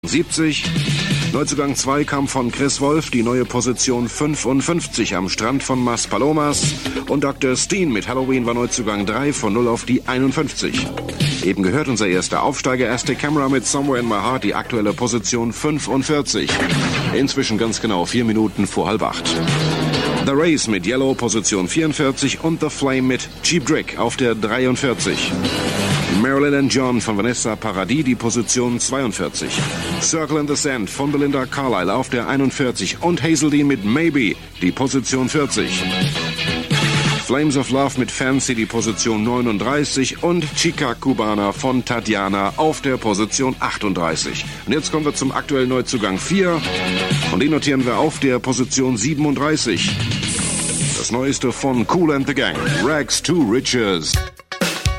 70. Neuzugang 2 kam von Chris Wolf, die neue Position 55 am Strand von Mas Palomas. Und Dr. Steen mit Halloween war Neuzugang 3 von 0 auf die 51. Eben gehört unser erster Aufsteiger Aztec Camera mit Somewhere in My Heart, die aktuelle Position 45. Inzwischen ganz genau 4 Minuten vor 7:30. The Race mit Yellow, Position 44 und The Flame mit Cheap Trick auf der 43. Marilyn and John von Vanessa Paradis, die Position 42. Circle in the Sand von Belinda Carlisle auf der 41 und Hazeldean mit Maybe, die Position 40. Flames of Love mit Fancy, die Position 39 und Chica Cubana von Tatjana auf der Position 38. Und jetzt kommen wir zum aktuellen Neuzugang 4 und den notieren wir auf der Position 37. Das Neueste von Kool and the Gang, Rags to Riches.